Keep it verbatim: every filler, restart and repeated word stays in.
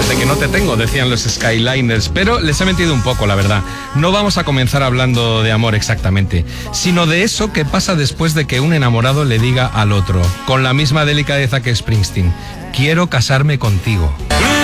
de que no te tengo, decían los Skyliners, pero les he mentido un poco, la verdad. No vamos a comenzar hablando de amor exactamente, sino de eso que pasa después de que un enamorado le diga al otro, con la misma delicadeza que Springsteen: quiero casarme contigo.